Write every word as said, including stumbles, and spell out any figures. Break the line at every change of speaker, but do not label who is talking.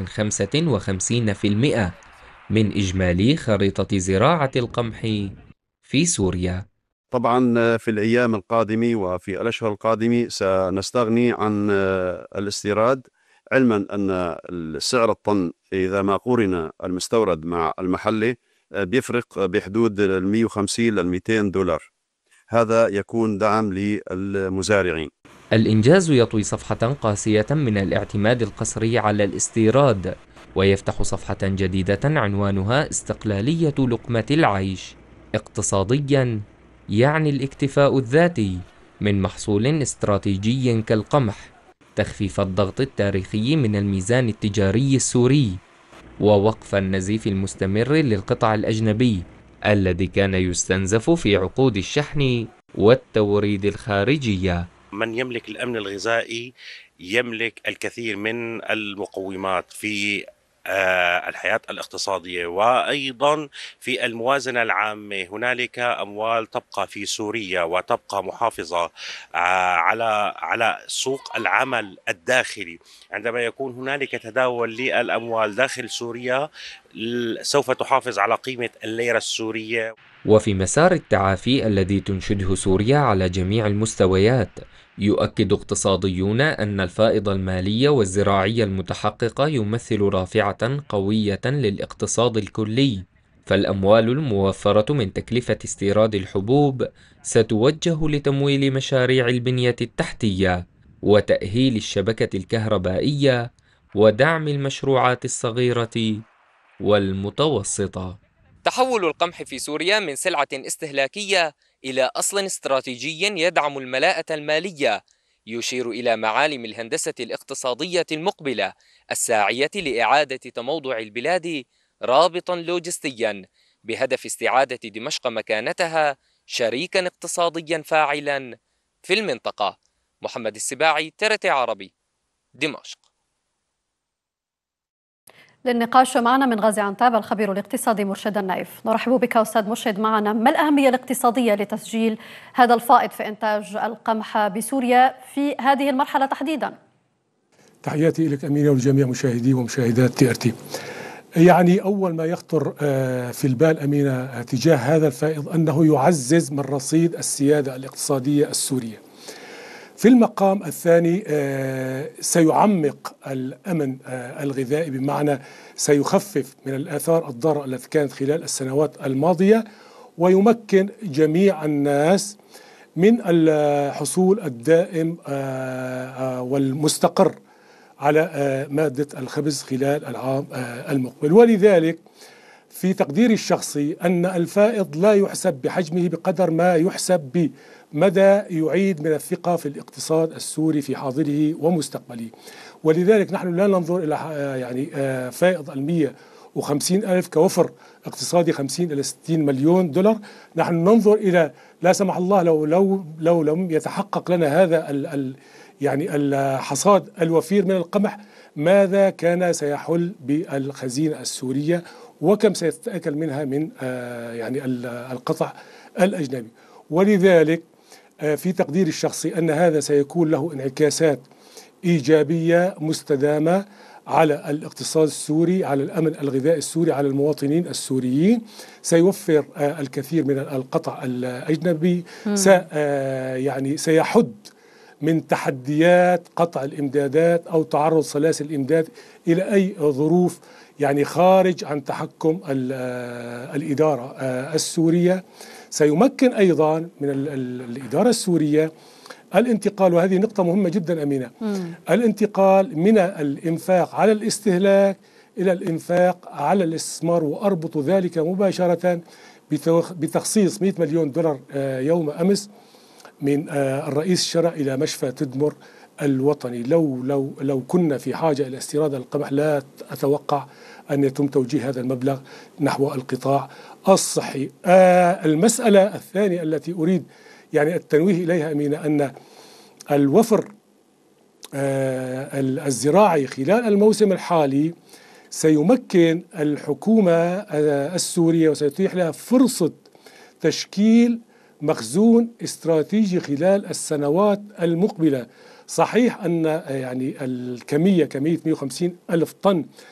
من خمسة وخمسين بالمئة من إجمالي خريطة زراعة القمح في سوريا.
طبعا في الأيام القادمة وفي الأشهر القادمة سنستغني عن الاستيراد، علما أن سعر الطن إذا ما قورن المستورد مع المحلي بيفرق بحدود مئة وخمسين إلى مئتين دولار. هذا يكون دعم للمزارعين.
الإنجاز يطوي صفحة قاسية من الاعتماد القسري على الاستيراد، ويفتح صفحة جديدة عنوانها استقلالية لقمة العيش. اقتصادياً يعني الاكتفاء الذاتي من محصول استراتيجي كالقمح، تخفيف الضغط التاريخي من الميزان التجاري السوري، ووقف النزيف المستمر للقطع الأجنبي الذي كان يستنزف في عقود الشحن والتوريد الخارجية.
من يملك الأمن الغذائي يملك الكثير من المقومات في الحياة الاقتصادية، وأيضا في الموازنة العامة. هنالك أموال تبقى في سوريا وتبقى محافظة على على سوق العمل الداخلي. عندما يكون هنالك تداول للأموال داخل سوريا سوف تحافظ على قيمة الليرة السورية.
وفي مسار التعافي الذي تنشده سوريا على جميع المستويات، يؤكد اقتصاديون أن الفائض المالي والزراعي المتحقق يمثل رافعة قوية للاقتصاد الكلي، فالأموال الموفرة من تكلفة استيراد الحبوب ستوجه لتمويل مشاريع البنية التحتية وتأهيل الشبكة الكهربائية ودعم المشروعات الصغيرة والمتوسطة.
تحول القمح في سوريا من سلعة استهلاكية إلى أصل استراتيجي يدعم الملاءة المالية، يشير إلى معالم الهندسة الاقتصادية المقبلة الساعية لإعادة تموضع البلاد رابطا لوجستيا بهدف استعادة دمشق مكانتها شريكا اقتصاديا فاعلا في المنطقة. محمد السباعي، تي آر تي عربي، دمشق.
للنقاش معنا من غازي عنتاب الخبير الاقتصادي مرشد النايف. نرحب بك أستاذ مرشد. معنا ما الأهمية الاقتصادية لتسجيل هذا الفائض في إنتاج القمح بسوريا في هذه المرحلة تحديدا؟
تحياتي لك أمينة ولجميع مشاهدي ومشاهدات تي آر تي. يعني أول ما يخطر في البال أمينة تجاه هذا الفائض أنه يعزز من رصيد السيادة الاقتصادية السورية. في المقام الثاني سيعمق الأمن الغذائي، بمعنى سيخفف من الآثار الضارة التي كانت خلال السنوات الماضية، ويمكن جميع الناس من الحصول الدائم والمستقر على مادة الخبز خلال العام المقبل. ولذلك في تقديري الشخصي أن الفائض لا يحسب بحجمه بقدر ما يحسب بمدى يعيد من الثقة في الاقتصاد السوري في حاضره ومستقبله. ولذلك نحن لا ننظر إلى يعني فائض المية وخمسين ألف كوفر اقتصادي خمسين إلى ستين مليون دولار. نحن ننظر إلى لا سمح الله لو لو لو لم يتحقق لنا هذا ال ال يعني الحصاد الوفير من القمح، ماذا كان سيحل بالخزينة السورية وكم سيتأكل منها من يعني القطع الأجنبي. ولذلك في تقديري الشخصي أن هذا سيكون له انعكاسات إيجابية مستدامة على الاقتصاد السوري، على الأمن الغذائي السوري، على المواطنين السوريين. سيوفر الكثير من القطع الأجنبي، سي يعني سيحد من تحديات قطع الإمدادات أو تعرض سلاسل الإمداد إلى أي ظروف يعني خارج عن تحكم الإدارة السورية. سيمكن أيضا من الإدارة السورية الانتقال، وهذه نقطة مهمة جدا أمينة، مم. الانتقال من الإنفاق على الاستهلاك إلى الإنفاق على الاستثمار، وأربط ذلك مباشرة بتخصيص مئة مليون دولار يوم أمس من الرئيس الشرع إلى مشفى تدمر الوطني. لو لو لو كنا في حاجة إلى استيراد القمح لا أتوقع أن يتم توجيه هذا المبلغ نحو القطاع الصحي. آه المسألة الثانية التي أريد يعني التنويه إليها أمينة أن الوفر آه الزراعي خلال الموسم الحالي سيمكن الحكومة آه السورية وسيتيح لها فرصة تشكيل مخزون استراتيجي خلال السنوات المقبلة. صحيح أن يعني الكمية كمية مئة وخمسين ألف طن